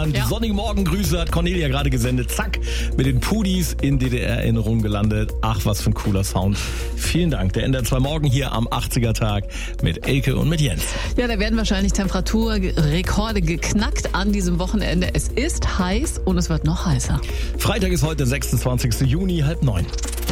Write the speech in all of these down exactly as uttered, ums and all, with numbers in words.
Deutschland. Ja. Sonnige Morgengrüße hat Cornelia gerade gesendet. Zack, mit den Pudis in D D R-Erinnerungen gelandet. Ach, was für ein cooler Sound. Vielen Dank. Der N D R zwei Morgen hier am achtziger-Tag mit Elke und mit Jens. Ja, da werden wahrscheinlich Temperaturrekorde geknackt an diesem Wochenende. Es ist heiß und es wird noch heißer. Freitag ist heute, sechsundzwanzigster Juni, halb neun.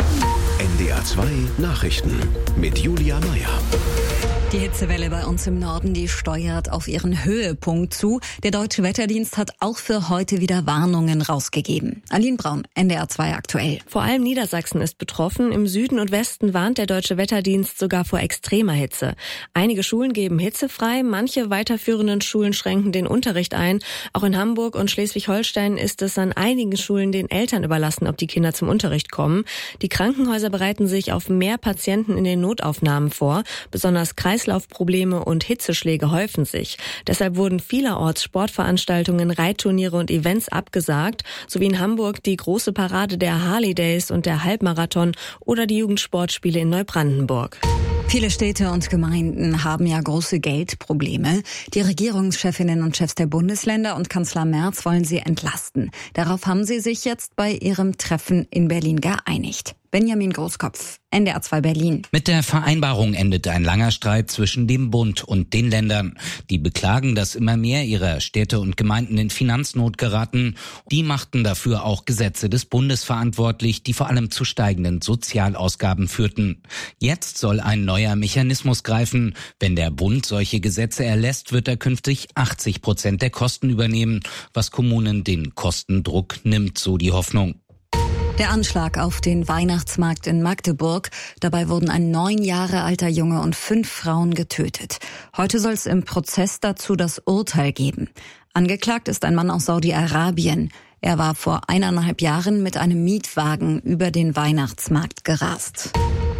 N D R zwei Nachrichten mit Julia Meyer. Die Hitzewelle bei uns im Norden, die steuert auf ihren Höhepunkt zu. Der Deutsche Wetterdienst hat auch für heute wieder Warnungen rausgegeben. Aline Braun, N D R zwei aktuell. Vor allem Niedersachsen ist betroffen. Im Süden und Westen warnt der Deutsche Wetterdienst sogar vor extremer Hitze. Einige Schulen geben Hitze frei, manche weiterführenden Schulen schränken den Unterricht ein. Auch in Hamburg und Schleswig-Holstein ist es an einigen Schulen den Eltern überlassen, ob die Kinder zum Unterricht kommen. Die Krankenhäuser bereiten sich auf mehr Patienten in den Notaufnahmen vor. Besonders Kreislaufprobleme und Hitzeschläge häufen sich. Deshalb wurden vielerorts Sportveranstaltungen, Reitturniere und Events abgesagt, sowie in Hamburg die große Parade der Harley Days und der Halbmarathon oder die Jugendsportspiele in Neubrandenburg. Viele Städte und Gemeinden haben ja große Geldprobleme. Die Regierungschefinnen und Chefs der Bundesländer und Kanzler Merz wollen sie entlasten. Darauf haben sie sich jetzt bei ihrem Treffen in Berlin geeinigt. Benjamin Großkopf, N D R zwei Berlin. Mit der Vereinbarung endet ein langer Streit zwischen dem Bund und den Ländern. Die beklagen, dass immer mehr ihrer Städte und Gemeinden in Finanznot geraten. Die machten dafür auch Gesetze des Bundes verantwortlich, die vor allem zu steigenden Sozialausgaben führten. Jetzt soll ein neuer Mechanismus greifen. Wenn der Bund solche Gesetze erlässt, wird er künftig achtzig Prozent der Kosten übernehmen, was Kommunen den Kostendruck nimmt, so die Hoffnung. Der Anschlag auf den Weihnachtsmarkt in Magdeburg. Dabei wurden ein neun Jahre alter Junge und fünf Frauen getötet. Heute soll es im Prozess dazu das Urteil geben. Angeklagt ist ein Mann aus Saudi-Arabien. Er war vor eineinhalb Jahren mit einem Mietwagen über den Weihnachtsmarkt gerast.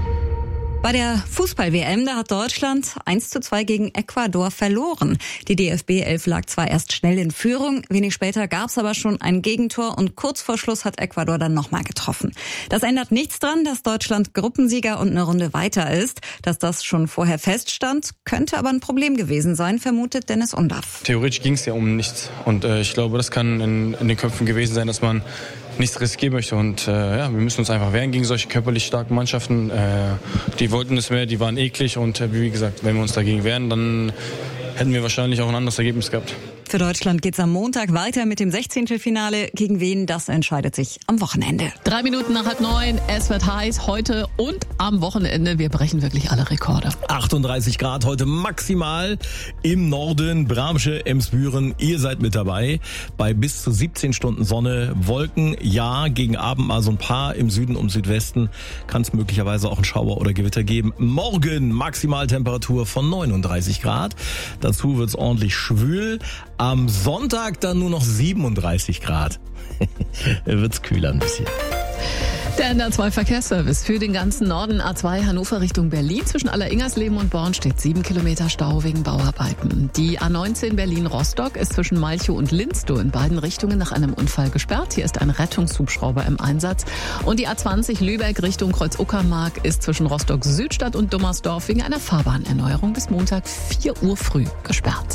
Bei der Fußball-W M, da hat Deutschland eins zu zwei gegen Ecuador verloren. Die D F B elf lag zwar erst schnell in Führung, wenig später gab's aber schon ein Gegentor und kurz vor Schluss hat Ecuador dann nochmal getroffen. Das ändert nichts dran, dass Deutschland Gruppensieger und eine Runde weiter ist. Dass das schon vorher feststand, könnte aber ein Problem gewesen sein, vermutet Dennis Undaff. Theoretisch ging's ja um nichts und äh, ich glaube, das kann in, in den Köpfen gewesen sein, dass man nichts riskieren möchte und äh, ja, wir müssen uns einfach wehren gegen solche körperlich starken Mannschaften. Äh, die wollten es mehr, die waren eklig und äh, wie gesagt, wenn wir uns dagegen wehren, dann hätten wir wahrscheinlich auch ein anderes Ergebnis gehabt. Für Deutschland geht's am Montag weiter mit dem Sechzehntelfinale. Gegen wen, das entscheidet sich am Wochenende. Drei Minuten nach halb neun, es wird heiß heute und am Wochenende. Wir brechen wirklich alle Rekorde. achtunddreißig Grad heute maximal im Norden, Bramsche, Emsbüren. Ihr seid mit dabei bei bis zu siebzehn Stunden Sonne. Wolken, ja, gegen Abend mal so ein paar. Im Süden und Südwesten kann es möglicherweise auch einen Schauer oder Gewitter geben. Morgen Maximaltemperatur von neununddreißig Grad. Dazu wird's ordentlich schwül. Am Sonntag dann nur noch siebenunddreißig Grad. Wird's kühler ein bisschen. Der N D R zwei Verkehrsservice für den ganzen Norden. A zwei Hannover Richtung Berlin. Zwischen Alleringersleben und Born steht sieben Kilometer Stau wegen Bauarbeiten. Die A neunzehn Berlin-Rostock ist zwischen Malchow und Linstow in beiden Richtungen nach einem Unfall gesperrt. Hier ist ein Rettungshubschrauber im Einsatz. Und die A zwanzig Lübeck Richtung Kreuz-Uckermark ist zwischen Rostock-Südstadt und Dummersdorf wegen einer Fahrbahnerneuerung bis Montag vier Uhr früh gesperrt.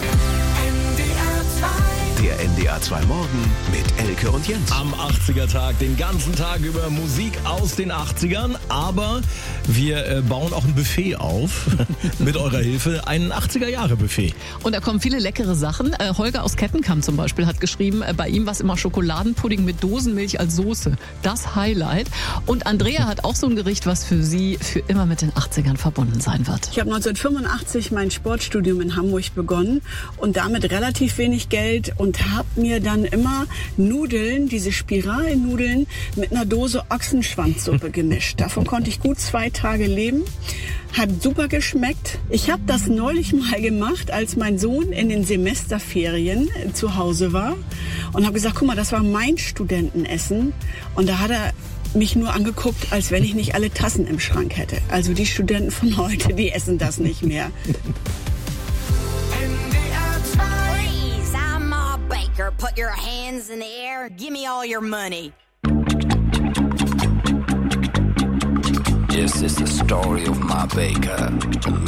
Der N D R zwei Morgen mit Elke und Jens. Am achtziger-Tag, den ganzen Tag über Musik aus den achtzigern, aber wir äh, bauen auch ein Buffet auf, mit eurer Hilfe, ein achtziger-Jahre-Buffet. Und da kommen viele leckere Sachen. Äh, Holger aus Kettenkamp zum Beispiel hat geschrieben, äh, bei ihm war es immer Schokoladenpudding mit Dosenmilch als Soße. Das Highlight. Und Andrea hat auch so ein Gericht, was für sie für immer mit den achtzigern verbunden sein wird. Ich habe neunzehnhundertfünfundachtzig mein Sportstudium in Hamburg begonnen und damit relativ wenig Geld und habe mir dann immer Nudeln, diese Spiralnudeln mit einer Dose Ochsenschwanzsuppe gemischt. Davon konnte ich gut zwei Tage leben. Hat super geschmeckt. Ich habe das neulich mal gemacht, als mein Sohn in den Semesterferien zu Hause war und habe gesagt, guck mal, das war mein Studentenessen. Und da hat er mich nur angeguckt, als wenn ich nicht alle Tassen im Schrank hätte. Also die Studenten von heute, die essen das nicht mehr. Put your hands in the air, give me all your money. This is the story of my baker.